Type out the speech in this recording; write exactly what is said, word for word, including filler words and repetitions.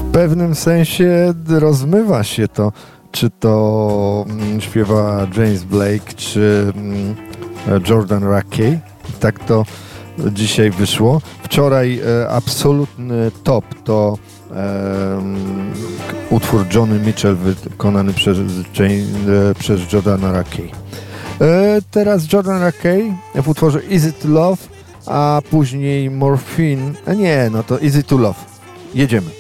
pewnym sensie rozmywa się to, czy to mm, śpiewa James Blake, czy mm, Jordan Rakey. Tak to dzisiaj wyszło. Wczoraj e, absolutny top to e, utwór Johnny Mitchell wykonany przez, e, przez Jordana Rakey. E, teraz Jordan Rakey w utworze Easy to Love, a później Morphine. E, nie, no to Easy to Love. Jedziemy.